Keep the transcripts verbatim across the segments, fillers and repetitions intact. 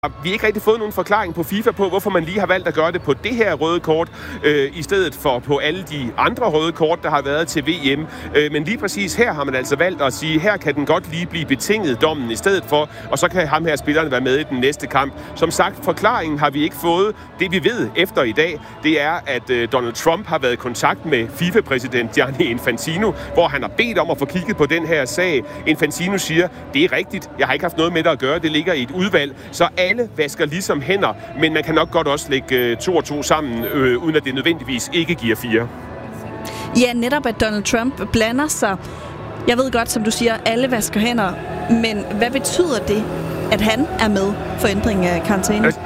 Vi har ikke rigtig fået nogen forklaring på FIFA på, hvorfor man lige har valgt at gøre det på det her røde kort, øh, i stedet for på alle de andre røde kort, der har været til V M. Øh, men lige præcis her har man altså valgt at sige, her kan den godt lige blive betinget dommen i stedet for, og så kan ham her spillerne være med i den næste kamp. Som sagt, forklaringen har vi ikke fået. Det vi ved efter i dag, det er, at øh, Donald Trump har været i kontakt med FIFA-præsident Gianni Infantino, hvor han har bedt om at få kigget på den her sag. Infantino siger, det er rigtigt, jeg har ikke haft noget med det at gøre, det ligger i et udvalg, så alle vasker ligesom hænder, men man kan nok godt også lægge øh, to og to sammen, øh, uden at det nødvendigvis ikke giver fire. Ja, netop at Donald Trump blander sig. Jeg ved godt, som du siger, alle vasker hænder, men hvad betyder det, at han er med for ændring af karantæne? Altså,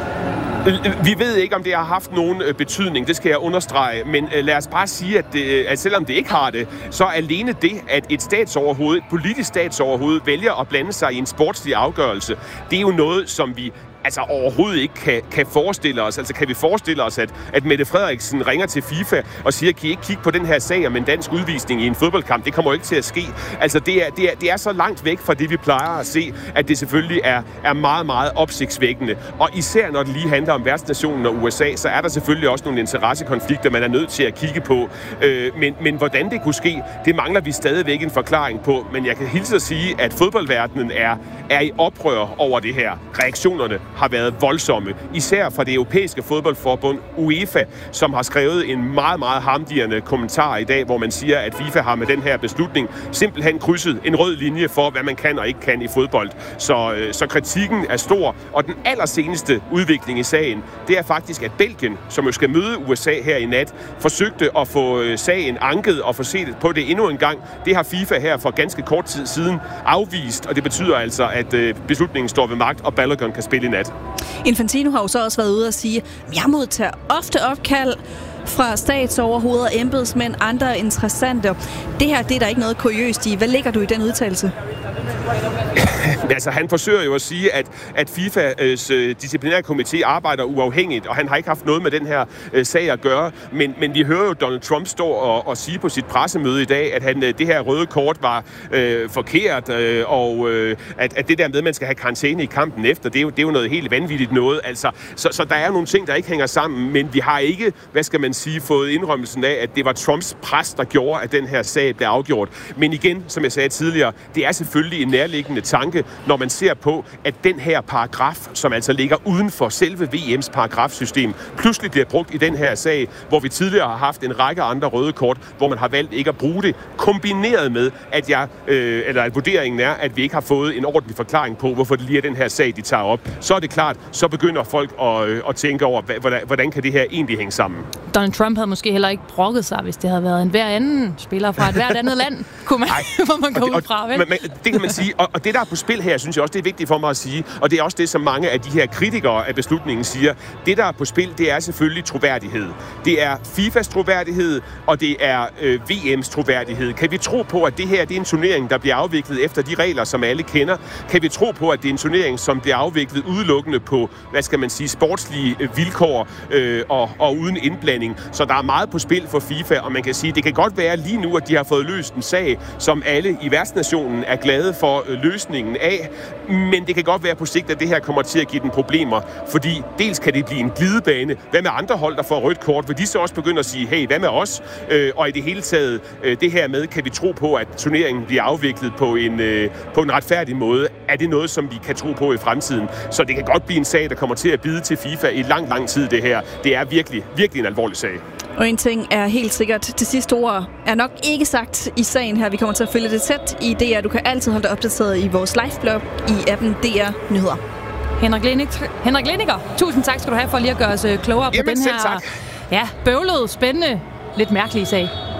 vi ved ikke, om det har haft nogen betydning, det skal jeg understrege, men lad os bare sige, at, det, at selvom det ikke har det, så alene det, at et statsoverhoved, et politisk statsoverhoved, vælger at blande sig i en sportslig afgørelse, det er jo noget, som vi altså overhovedet ikke kan, kan forestille os. Altså kan vi forestille os, at, at Mette Frederiksen ringer til FIFA og siger, kan I ikke kigge på den her sag om en dansk udvisning i en fodboldkamp? Det kommer jo ikke til at ske. Altså det er, det er, det er så langt væk fra det, vi plejer at se, at det selvfølgelig er, er meget, meget opsigtsvækkende. Og især når det lige handler om værtsnationen og U S A, så er der selvfølgelig også nogle interessekonflikter, man er nødt til at kigge på. Øh, men, men hvordan det kunne ske, det mangler vi stadigvæk en forklaring på. Men jeg kan hilse at sige, at fodboldverdenen er, er i oprør over det her. Reaktionerne har været voldsomme, især fra det europæiske fodboldforbund UEFA, som har skrevet en meget, meget harmdirrende kommentar i dag, hvor man siger, at FIFA har med den her beslutning simpelthen krydset en rød linje for, hvad man kan og ikke kan i fodbold. Så, så kritikken er stor, og den allerseneste udvikling i sagen, det er faktisk, at Belgien, som jo skal møde U S A her i nat, forsøgte at få sagen anket og få set på det endnu en gang. Det har FIFA her for ganske kort tid siden afvist, og det betyder altså, at beslutningen står ved magt, og Balogun kan spille i nat. Infantino har jo så også været ude og sige, at jeg modtager ofte opkald fra statsoverhoveder, embedsmænd, andre interessante. Det her, det er der ikke noget kuriøst i. Hvad lægger du i den udtalelse? Altså, han forsøger jo at sige, at, at FIFAs øh, disciplinære komité arbejder uafhængigt, og han har ikke haft noget med den her øh, sag at gøre. Men, men vi hører jo Donald Trump stå og, og sige på sit pressemøde i dag, at han, det her røde kort var øh, forkert, øh, og øh, at, at det der med, at man skal have karantæne i kampen efter, det er jo, det er jo noget helt vanvittigt noget. Altså, så, så der er nogle ting, der ikke hænger sammen, men vi har ikke, hvad skal man sige, fået indrømmelsen af, at det var Trumps pres, der gjorde, at den her sag blev afgjort. Men igen, som jeg sagde tidligere, det er selvfølgelig en nærliggende tanke, når man ser på, at den her paragraf, som altså ligger uden for selve V M's paragrafsystem, pludselig bliver brugt i den her sag, hvor vi tidligere har haft en række andre røde kort, hvor man har valgt ikke at bruge det, kombineret med, at jeg, øh, eller at vurderingen er, at vi ikke har fået en ordentlig forklaring på, hvorfor det lige er den her sag, de tager op. Så er det klart, så begynder folk at, øh, at tænke over, hvordan, hvordan kan det her egentlig hænge sammen. Donald Trump havde måske heller ikke brokket sig, hvis det havde været en hver anden spiller fra et hvert andet land, kunne man, hvor man går ud fra, vel? Men, men, det kan man sige, og, og det der er på spil her, synes jeg også, det er vigtigt for mig at sige, og det er også det, som mange af de her kritikere af beslutningen siger. Det, der er på spil, det er selvfølgelig troværdighed. Det er FIFAs troværdighed, og det er øh, V M's troværdighed. Kan vi tro på, at det her det er en turnering, der bliver afviklet efter de regler, som alle kender? Kan vi tro på, at det er en turnering, som bliver afviklet udelukkende på, hvad skal man sige, sportslige øh, vilkår øh, og, og uden indblanding? Så der er meget på spil for FIFA, og man kan sige, det kan godt være lige nu, at de har fået løst en sag, som alle i værtsnationen er glade for øh, løsningen af, men det kan godt være på sigt, at det her kommer til at give dem problemer, fordi dels kan det blive en glidebane. Hvad med andre hold, der får rødt kort? Vil de så også begynde at sige, hey, hvad med os? Øh, og i det hele taget, øh, det her med, kan vi tro på, at turneringen bliver afviklet på en, øh, på en retfærdig måde? Er det noget, som vi kan tro på i fremtiden? Så det kan godt blive en sag, der kommer til at bide til FIFA i lang, lang tid, det her. Det er virkelig, virkelig en alvorlig sag. Og en ting er helt sikkert, det sidste ord er nok ikke sagt i sagen her. Vi kommer til at følge det tæt i D R. Du kan altid holde dig opdateret i vores liveblog i appen D R Nyheder. Henrik Leniker, Henrik Leniker, tusind tak skal du have for lige at gøre os klogere på Jamen, den her tak. ja, bøvlede, spændende, lidt mærkelige sag.